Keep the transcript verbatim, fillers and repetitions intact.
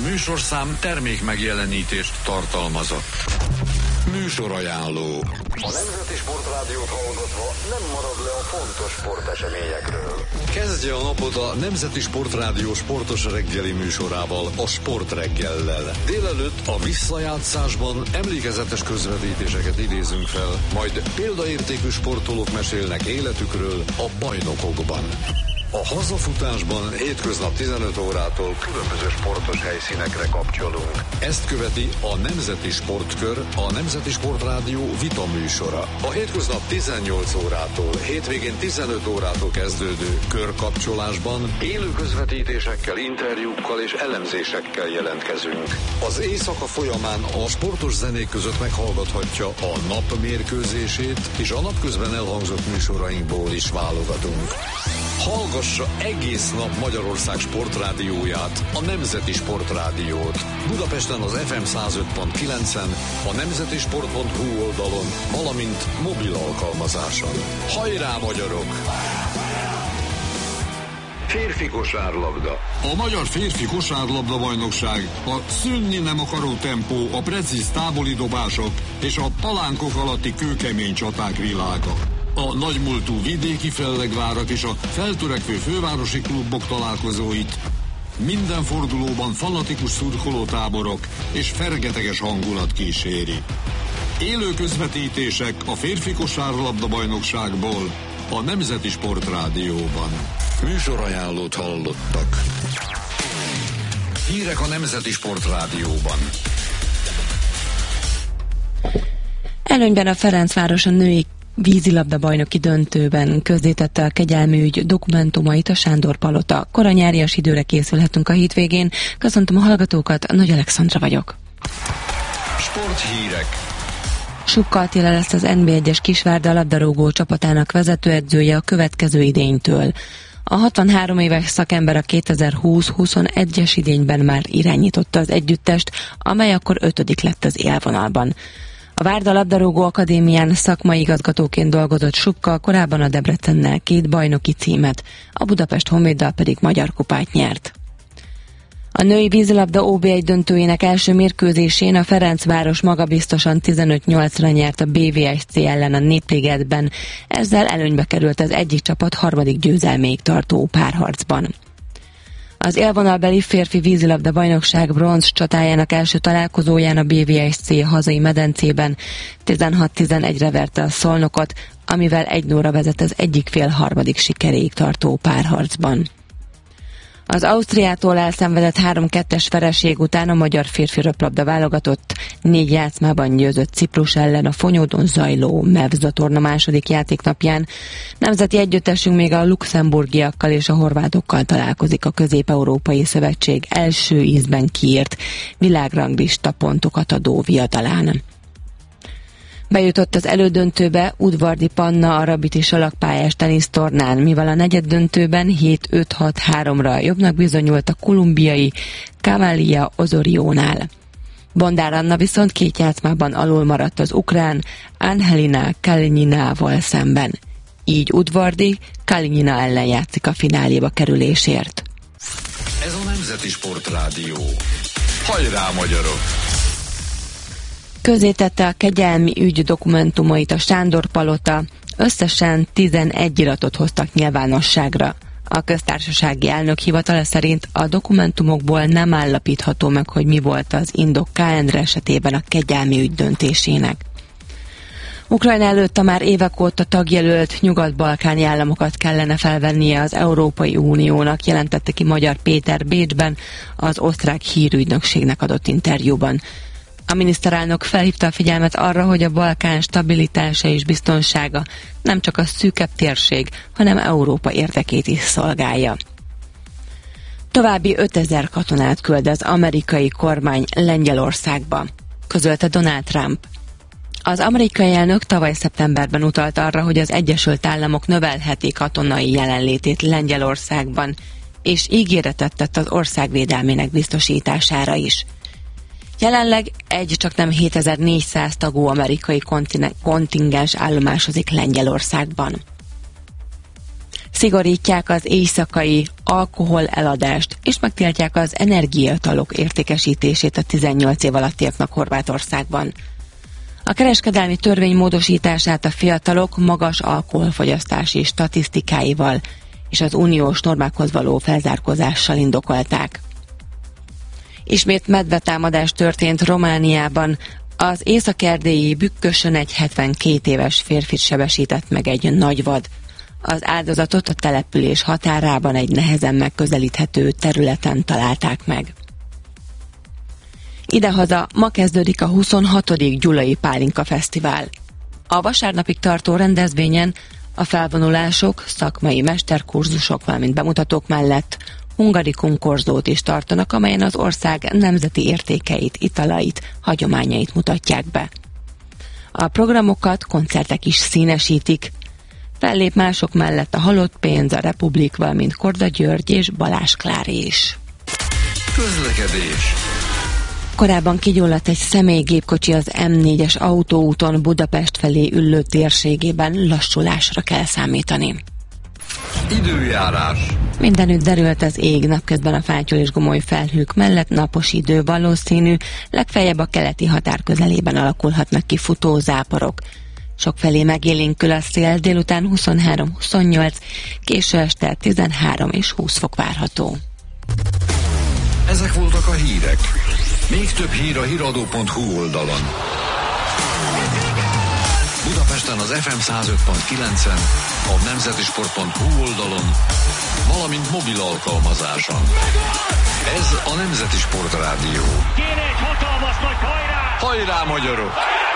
műsorszám termék megjelenítést tartalmazott. Műsorajánló. A Nemzeti Sportrádiót hallgatva nem marad le a fontos sporteseményekről. Kezdje a napot a Nemzeti Sportrádió sportos reggeli műsorával, a Sportreggellel. Délelőtt a visszajátszásban emlékezetes közvetítéseket idézünk fel, majd példaértékű sportolók mesélnek életükről a bajnokokban. A hazafutásban hétköznap tizenöt órától különböző sportos helyszínekre kapcsolunk. Ezt követi a Nemzeti Sportkör, a Nemzeti Sportrádió vita műsora. A hétköznap tizennyolc órától, hétvégén tizenöt órától kezdődő körkapcsolásban élő közvetítésekkel, interjúkkal és elemzésekkel jelentkezünk. Az éjszaka folyamán a sportos zenék között meghallgathatja a nap mérkőzését, és a napközben elhangzott műsorainkból is válogatunk. Hallgassa egész nap Magyarország sportrádióját, a Nemzeti Sportrádiót. Budapesten az ef em száz öt pont kilencen, a nemzetisport pont hu oldalon, valamint mobil alkalmazáson. Hajrá, magyarok! Férfi kosárlabda. A magyar férfi kosárlabda bajnokság a szűnni nem akaró tempó, a precíz távoli dobások és a palánkok alatti kőkemény csaták világa. A nagymúltú vidéki fellegvárak és a feltörekvő fővárosi klubok találkozóit minden fordulóban fanatikus szurkolótáborok és fergeteges hangulat kíséri. Élő közvetítések a férfi kosárlabda bajnokságból a Nemzeti Sportrádióban. Műsorajánlót hallottak. Hírek a Nemzeti Sportrádióban. Előnyben a Ferencváros a női vízilabda bajnoki döntőben közzétette a kegyelmi ügy dokumentumait a Sándor Palota. Kora nyárias időre készülhetünk a hétvégén. Köszöntöm a hallgatókat, Nagy Alexandra vagyok. Sporthírek. Supka Attila lesz az en bé egyes Kisvárda labdarúgó csapatának vezetőedzője a következő idénytől. A hatvanhárom éves szakember a kétezer-húsz-huszonegyes idényben már irányította az együttest, amely akkor ötödik lett az élvonalban. A Várda Labdarúgó Akadémián szakmai igazgatóként dolgozott Supka, korábban a Debrecennel két bajnoki címet, a Budapest Honvéddal pedig magyar kupát nyert. A női vízilabda ó bé egy döntőjének első mérkőzésén a Ferencváros magabiztosan tizenöt nyolcra nyert a bé vé es cé ellen a Népligetben, ezzel előnybe került az egyik csapat harmadik győzelméig tartó párharcban. Az élvonalbeli férfi vízilabda bajnokság bronz csatájának első találkozóján a bé vé es cé hazai medencében tizenhat tizenegyre verte a Szolnokot, amivel egy nullra vezet az egyik fél harmadik sikeréig tartó párharcban. Az Ausztriától elszenvedett három kettes vereség után a magyar férfi röplabda válogatott négy játszmában győzött Ciprus ellen a Fonyódon zajló MEVZA torna második játéknapján. Nemzeti együttesünk még a luxemburgiakkal és a horvátokkal találkozik a Közép-Európai Szövetség első ízben kiírt világranglista pontokat adó viadalán. Bejutott az elődöntőbe Udvardi Panna a rabiti salakpályás tenisztornán, mivel a negyeddöntőben hét öt hat háromra jobbnak bizonyult a kolumbiai Cavallia Osorionál. Bondár Anna viszont két játszmában alul maradt az ukrán Angelina Kalininával szemben. Így Udvardi Kalinina ellen játszik a fináléba kerülésért. Ez a Nemzeti Sportrádió. Hajrá, magyarok! Közzétette a kegyelmi ügy dokumentumait a Sándor Palota, összesen tizenegy iratot hoztak nyilvánosságra. A köztársasági elnök hivatala szerint a dokumentumokból nem állapítható meg, hogy mi volt az indok ká endre esetében a kegyelmi ügy döntésének. Ukrajna előtt a már évek óta tagjelölt nyugat-balkáni államokat kellene felvennie az Európai Uniónak, jelentette ki Magyar Péter Bécsben az osztrák hírügynökségnek adott interjúban. A miniszterelnök felhívta a figyelmet arra, hogy a Balkán stabilitása és biztonsága nem csak a szűkebb térség, hanem Európa érdekét is szolgálja. További ötezer katonát küld az amerikai kormány Lengyelországba, közölte Donald Trump. Az amerikai elnök tavaly szeptemberben utalt arra, hogy az Egyesült Államok növelheti katonai jelenlétét Lengyelországban, és ígéretet tett az ország védelmének biztosítására is. Jelenleg egy csak nem hétezer-négyszáz tagú amerikai kontingens állomásozik Lengyelországban. Szigorítják az éjszakai alkohol eladást, és megtiltják az energiaitalok értékesítését a tizennyolc év alattiaknak Horvátországban. A kereskedelmi törvény módosítását a fiatalok magas alkoholfogyasztási statisztikáival és az uniós normákhoz való felzárkózással indokolták. Ismét medvetámadás történt Romániában. Az észak-erdélyi Bükkösön egy hetvenkét éves férfit sebesített meg egy nagyvad. Az áldozatot a település határában egy nehezen megközelíthető területen találták meg. Idehaza ma kezdődik a huszonhatodik Gyulai Pálinka Fesztivál. A vasárnapig tartó rendezvényen a felvonulások, szakmai mesterkurzusok, valamint bemutatók mellett hungarikum korzót is tartanak, amelyen az ország nemzeti értékeit, italait, hagyományait mutatják be. A programokat koncertek is színesítik. Fellép mások mellett a Halott Pénz, a Republik, valamint Korda György és Balázs Klári is. Közlekedés. Korábban kigyulladt egy személygépkocsi az M négyes autóúton Budapest felé üllő térségében, lassulásra kell számítani. Időjárás. Mindenütt derült az ég, napközben a fátyol és gomoly felhők mellett napos idő valószínű, legfeljebb a keleti határ közelében alakulhatnak ki futó záporok. Sokfelé megélénkül a szél, délután huszonhárom huszonnyolc, késő este tizenhárom és húsz fok várható. Ezek voltak a hírek. Még több hír a híradó pont hu oldalon. Budapesten az ef em száz öt pont kilencen, a nemzetisport pont hu oldalon, valamint mobil alkalmazáson. Ez a Nemzeti Sport Rádió. Kéne egy hatalmas nagy hajrá! Hajrá, magyarok!